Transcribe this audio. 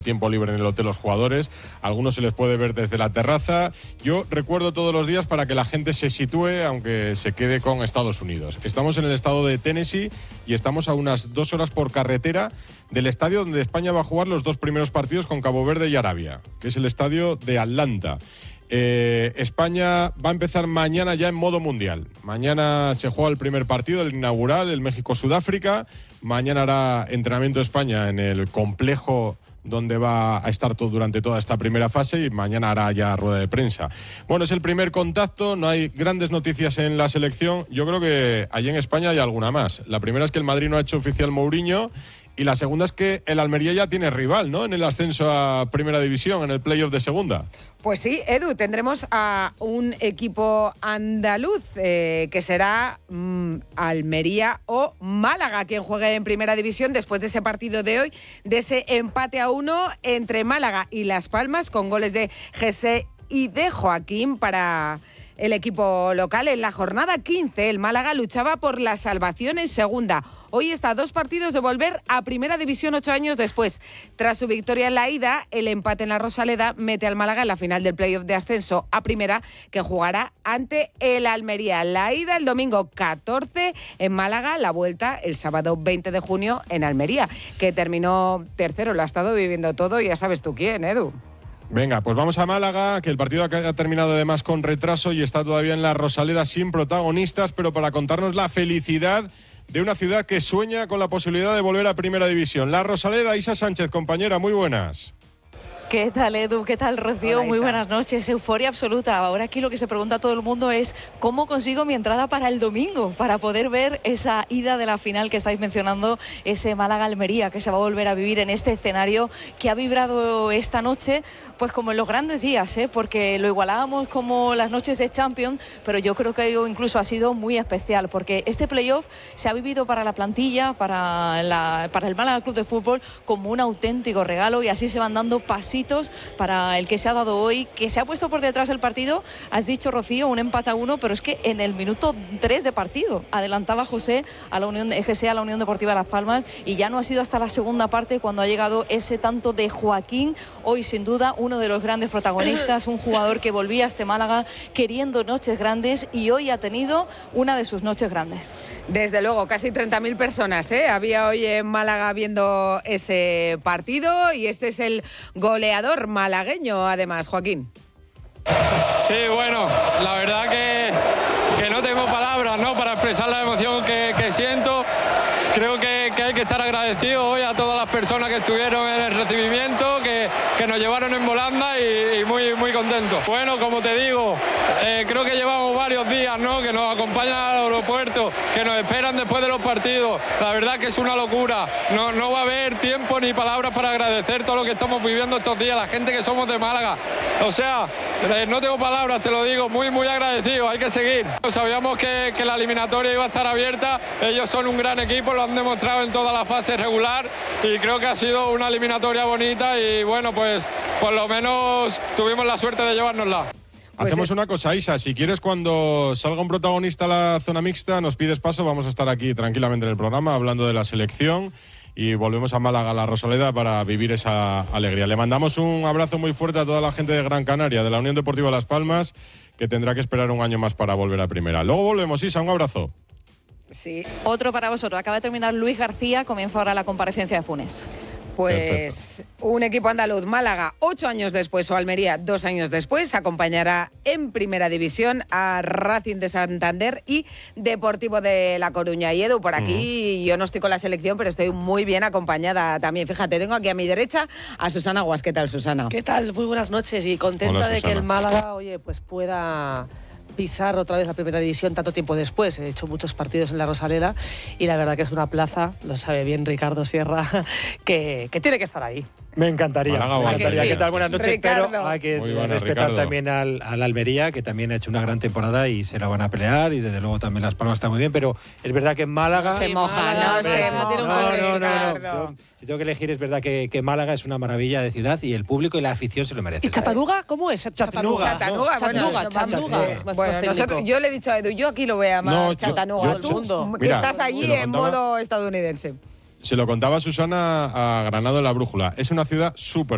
tiempo libre en el hotel los jugadores, a algunos se les puede ver desde la terraza. Yo recuerdo todos los días para que la gente se sitúe, aunque se quede con Estados Unidos. Estamos en el estado de Tennessee y estamos a unas 2 horas por carretera del estadio donde España va a jugar los 2 primeros partidos con Cabo Verde y Arabia, que es el estadio de Atlanta. España va a empezar mañana ya en modo mundial. Mañana se juega el primer partido, el inaugural, el México-Sudáfrica. Mañana hará entrenamiento España en el complejo donde va a estar durante toda esta primera fase, y mañana hará ya rueda de prensa. Bueno, es el primer contacto, no hay grandes noticias en la selección. Yo creo que allí en España hay alguna más. La primera es que el Madrid no ha hecho oficial Mourinho, y la segunda es que el Almería ya tiene rival, ¿no?, en el ascenso a Primera División, en el playoff de segunda. Pues sí, Edu, tendremos a un equipo andaluz que será Almería o Málaga quien juegue en Primera División después de ese partido de hoy, de ese empate a 1 entre Málaga y Las Palmas, con goles de Jesse y de Joaquín para el equipo local. En la jornada 15 el Málaga luchaba por la salvación en segunda. Hoy está a 2 partidos de volver a Primera División 8 años después. Tras su victoria en la ida, el empate en la Rosaleda mete al Málaga en la final del playoff de ascenso a Primera, que jugará ante el Almería. La ida el domingo 14 en Málaga, la vuelta el sábado 20 de junio en Almería, que terminó tercero. Lo ha estado viviendo todo y ya sabes tú quién, Edu. Venga, pues vamos a Málaga, que el partido ha terminado además con retraso y está todavía en la Rosaleda sin protagonistas, pero para contarnos la felicidad de una ciudad que sueña con la posibilidad de volver a Primera División. La Rosaleda, Isa Sánchez, compañera, muy buenas. ¿Qué tal, Edu? ¿Qué tal, Rocío? Hola, muy buenas noches. Euforia absoluta. Ahora aquí lo que se pregunta a todo el mundo es ¿cómo consigo mi entrada para el domingo? Para poder ver esa ida de la final que estáis mencionando, ese Málaga-Almería, que se va a volver a vivir en este escenario que ha vibrado esta noche, pues como en los grandes días, porque lo igualábamos como las noches de Champions, pero yo creo que incluso ha sido muy especial, porque este playoff se ha vivido para la plantilla, para el Málaga Club de Fútbol, como un auténtico regalo, y así se van dando pasitos para el que se ha dado hoy, que se ha puesto por detrás el partido. Has dicho, Rocío, un empate a 1, pero es que en el minuto 3 de partido adelantaba José a la Unión Deportiva Las Palmas, y ya no ha sido hasta la segunda parte cuando ha llegado ese tanto de Joaquín. Hoy sin duda uno de los grandes protagonistas, un jugador que volvía a este Málaga queriendo noches grandes, y hoy ha tenido una de sus noches grandes. Desde luego, casi 30.000 personas había hoy en Málaga viendo ese partido, y este es el goleador malagueño, además, Joaquín. Sí, bueno, la verdad que no tengo palabras, ¿no?, para expresar la emoción que siento. Creo que hay que estar agradecidos hoy a todas las personas que estuvieron en el recibimiento, que nos llevaron en volanda, y muy, muy contentos. Bueno, como te digo, creo que llevamos varios días, ¿no?, que nos acompañan al aeropuerto, que nos esperan después de los partidos. La verdad que es una locura. No va a haber tiempo ni palabras para agradecer todo lo que estamos viviendo estos días, la gente que somos de Málaga. O sea, no tengo palabras, te lo digo, muy, muy agradecido. Hay que seguir. Sabíamos que la eliminatoria iba a estar abierta. Ellos son un gran equipo, lo han demostrado en toda la fase regular, y creo que ha sido una eliminatoria bonita, y bueno, pues por lo menos tuvimos la suerte de llevárnosla. Hacemos una cosa, Isa, si quieres, cuando salga un protagonista a la zona mixta, nos pides paso, vamos a estar aquí tranquilamente en el programa hablando de la selección, y volvemos a Málaga, a la Rosaleda, para vivir esa alegría. Le mandamos un abrazo muy fuerte a toda la gente de Gran Canaria, de la Unión Deportiva Las Palmas, que tendrá que esperar un año más para volver a Primera. Luego volvemos, Isa, un abrazo. Sí. Otro para vosotros. Acaba de terminar Luis García, comienza ahora la comparecencia de Funes. Pues un equipo andaluz, Málaga, 8 años después, o Almería 2 años después, acompañará en Primera División a Racing de Santander y Deportivo de La Coruña. Y Edu, por aquí yo no estoy con la selección, pero estoy muy bien acompañada también. Fíjate, tengo aquí a mi derecha a Susana Guas. ¿Qué tal, Susana? ¿Qué tal? Muy buenas noches, y contenta Hola, de que el Málaga, pues pueda pisar otra vez la Primera División tanto tiempo después. He hecho muchos partidos en la Rosaleda, y la verdad que es una plaza, lo sabe bien Ricardo Sierra, que tiene que estar ahí. Me encantaría. ¿Qué tal? Buenas noches, Ricardo. pero hay que Muy buenas, respetar Ricardo. también al Almería, que también ha hecho una gran temporada y se la van a pelear, y desde luego también Las Palmas está muy bien, pero es verdad que en Málaga... No se moja, Ricardo. Si tengo que elegir, es verdad que Málaga es una maravilla de ciudad, y el público y la afición se lo merece. ¿Y Chattanooga? ¿Cómo es? Chattanooga. Bueno, yo le he dicho a Edu, yo aquí lo voy a llamar Chattanooga. Tú, que Mira, estás allí en modo estadounidense. Se lo contaba Susana a Granado en La Brújula. Es una ciudad súper